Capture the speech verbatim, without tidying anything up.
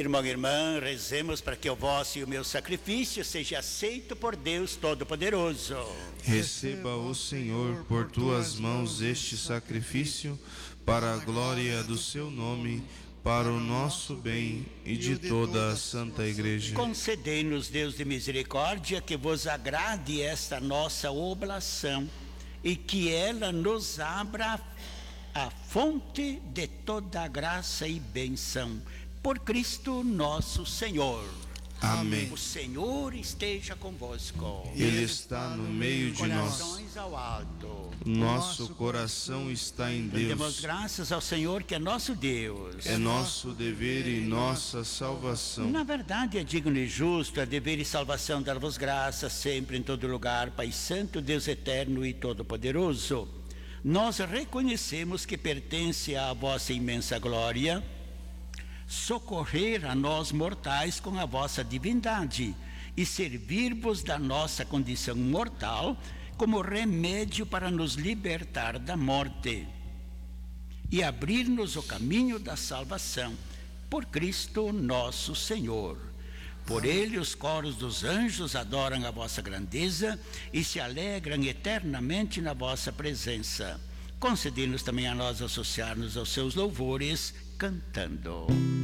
Irmão e irmã, rezemos para que o vosso e o meu sacrifício seja aceito por Deus Todo-Poderoso. Receba o Senhor por tuas mãos este sacrifício, para a glória do seu nome, para o nosso bem e de toda a Santa Igreja. Concedei-nos, Deus de misericórdia, que vos agrade esta nossa oblação e que ela nos abra a fonte de toda a graça e bênção. Por Cristo nosso Senhor. Amém. O Senhor esteja convosco. Ele está no meio de nós. Corações ao alto. Nosso coração está em Deus. Demos graças ao Senhor, que é nosso Deus. É nosso dever e nossa salvação. Na verdade, é digno e justo, é dever e salvação dar-vos graças sempre em todo lugar, Pai Santo, Deus eterno e todo-poderoso. Nós reconhecemos que pertence à vossa imensa glória socorrer a nós mortais com a vossa divindade e servir-vos da nossa condição mortal como remédio para nos libertar da morte e abrir-nos o caminho da salvação, por Cristo nosso Senhor. Por ele os coros dos anjos adoram a vossa grandeza e se alegram eternamente na vossa presença. Concedei-nos também a nós associar-nos aos seus louvores, cantando.